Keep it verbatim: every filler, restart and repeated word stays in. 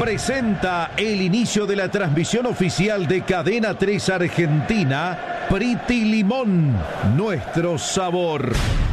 presenta el inicio de la transmisión oficial de Cadena tres Argentina, Priti Limón, nuestro sabor.